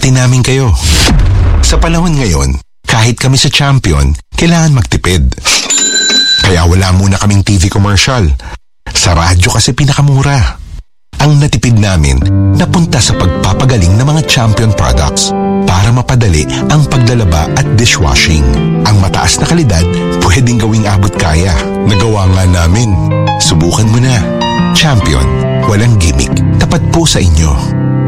pati namin kayo. Sa panahon ngayon, kahit kami sa Champion, kailangan magtipid. Kaya wala muna kaming TV commercial. Sa radyo kasi pinakamura. Ang natipid namin napunta sa pagpapagaling ng mga Champion products para mapadali ang paglalaba at dishwashing. Ang mataas na kalidad pwedeng gawing abot kaya. Nagawa nga namin. Subukan mo na. Champion, walang gimmick. Tapat po sa inyo.